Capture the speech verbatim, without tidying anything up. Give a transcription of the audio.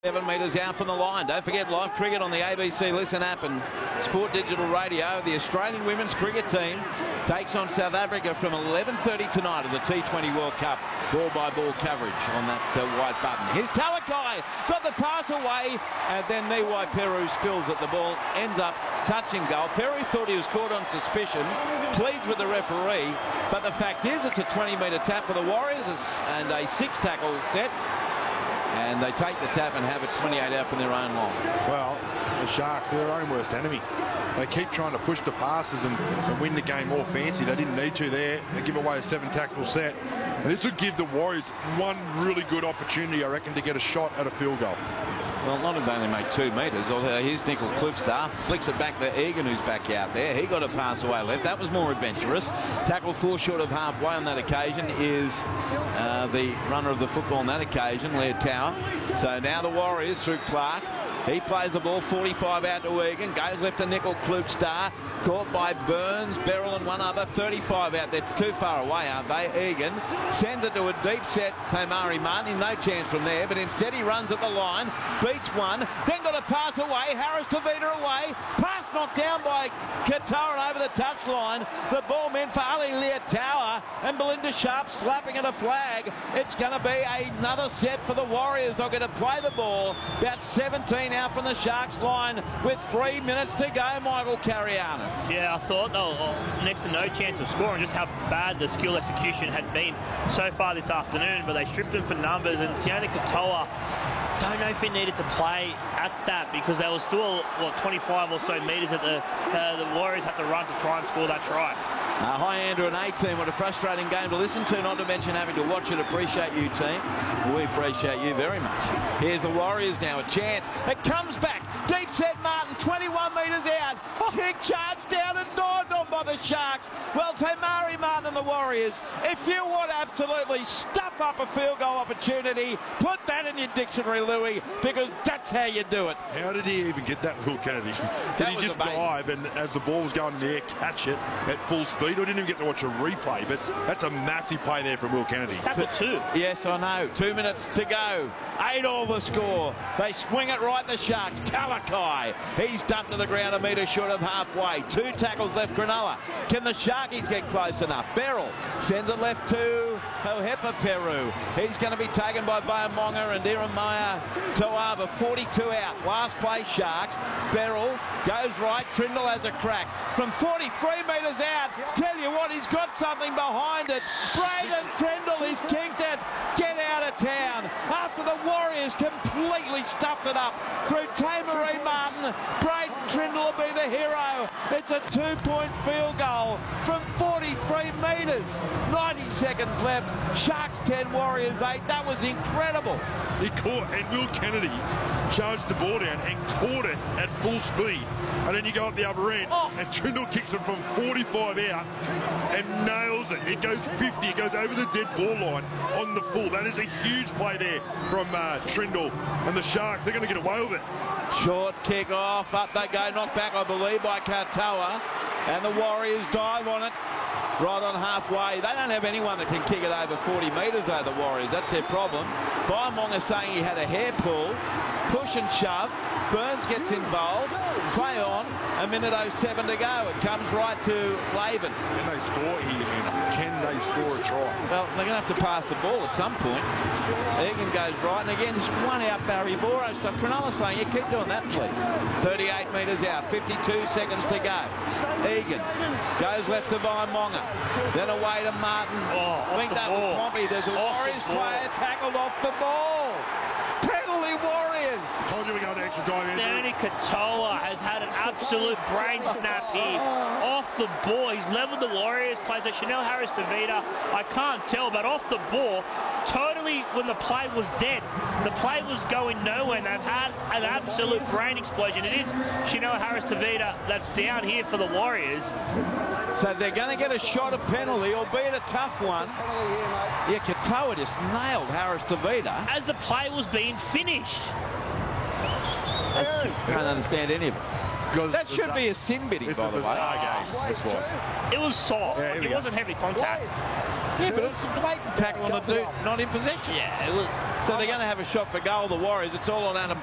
Seven metres out from the line. Don't forget live cricket on the A B C Listen app and Sport Digital Radio. The Australian women's cricket team takes on South Africa from eleven thirty tonight at the T twenty World Cup. Ball-by-ball coverage on that uh, white button. Here's Talakai, got the pass away, and then Niwai Peru spills it. The ball ends up touching goal. Peru thought he was caught on suspicion, pleads with the referee, but the fact is it's a twenty metre tap for the Warriors and a six tackle set. And they take the tap and have it twenty-eight out from their own line. Well, the Sharks, they're their own worst enemy. They keep trying to push the passes and, and win the game more fancy. They didn't need to there. They give away a seven tackle set. And this would give the Warriors one really good opportunity, I reckon, to get a shot at a field goal. Well, not only they made two metres, although here's Nickel Klufstar, flicks it back to Egan, who's back out there. He got a pass away left. That was more adventurous. Tackle four short of halfway on that occasion is uh, the runner of the football on that occasion, Leah Tower. So now the Warriors through Clark. He plays the ball forty-five out to Egan, goes left to Nickel Klufstar, caught by Burns, Beryl and one other, thirty-five out there, too far away, aren't they? Egan sends it to a deep set, Tamari Martin, no chance from there, but instead he runs at the line, beats one, then got a pass away, Harris Tavita away, pass knocked down by Katoa over the touchline, the ball meant for Ali Leah Tower, and Belinda Sharp slapping at a flag. It's going to be another set for the Warriors. They're going to play the ball, about seventeen out from the Sharks line with three minutes to go, Michael Carianis. Yeah, I thought oh, oh, next to no chance of scoring, just how bad the skill execution had been so far this afternoon, but they stripped him for numbers, and Sione Katoa, don't know if he needed to play at that because there was still, what, twenty-five or so metres that the, uh, the Warriors had to run to try and score that try. Uh, hi Andrew and eighteen, what a frustrating game to listen to, not to mention having to watch it. Appreciate you, team. We appreciate you very much. Here's the Warriors now, a chance. It comes back, deep set Martin, twenty-one metres out. Kick charge down and dived on by the Sharks. Well, Tamari Martin and the Warriors, if you want to absolutely stuff up a field goal opportunity, put that in your dictionary, Louis, because that's how you do it. How did he even get that, Will Kennedy? Did he just dive and as the ball was going in the air, catch it at full speed? I didn't even get to watch a replay, but that's a massive play there from Will Kennedy. Tackle two. Yes, I know. Two minutes to go. Eight all the score. They swing it right, the Sharks. Talakai, he's dumped to the ground a metre short of halfway. Two tackles left, Cronulla. Can the Sharkies get close enough? Beryl sends it left to Hohepa Peru. He's going to be taken by Vayamonga and Iremaya Toaba. forty-two out. Last play, Sharks. Beryl goes right. Trindle has a crack. From forty-three metres out, tell you what, he's got something behind it. Braden Trindle, he's kicked it. Get out of town. After the Warriors completely stuffed it up through Tamari Martin, Braden Trindle will be the hero. It's a two-point field goal from forty-three metres. ninety seconds left. Sharks ten, Warriors eight. That was incredible. He caught, and Will Kennedy charged the ball down and caught it at full speed. And then you go up the other end, oh. and Trindle kicks it from forty-five out and nails it. It goes fifty. It goes over the dead ball line on the full. That is a huge play there from uh, Trindle. And the Sharks, they're going to get away with it. Short kick off. Up they go. Knocked back, I believe, by Katoa. And the Warriors dive on it. Right on halfway. They don't have anyone that can kick it over forty metres, though, the Warriors. That's their problem. Vayamonga saying he had a hair pull. Push and shove. Burns gets involved. Play on. A minute oh seven to go. It comes right to Laban. Can they score here? Can they score a try? Well, they're going to have to pass the ball at some point. Egan goes right. And again, just one out Barry Boro stuff. Cronulla saying, you keep doing that, please. thirty-eight metres out. fifty-two seconds to go. Egan goes left to Vayamonga. Then away to Martin. Oh, I think that was Pompey. There's a off Warriors player tackled off the ball. Penalty Warriors. Told you we're going to extra time. Sione Katoa has had an absolute brain snap here. Off the ball, he's leveled the Warriors. Plays at Chanel Harris Tavita. I can't tell, but off the ball, totally when the play was dead. The play was going nowhere, and they've had an absolute brain explosion. It is Chanel Harris Tavita that's down here for the Warriors. So they're going to get a shot of penalty, albeit a tough one. Yeah, Katoa just nailed Harris Tavita. As the play was being finished. I can't understand any of it. Because That it's should a- be a sin bidding, It's by a the way. bizarre game. That's why. It was soft. Yeah, here Like, we it go. wasn't heavy contact. Yeah, but it's a blatant tackle on a dude not in possession. Yeah, it was. So they're going to have a shot for goal, the Warriors. It's all on Adam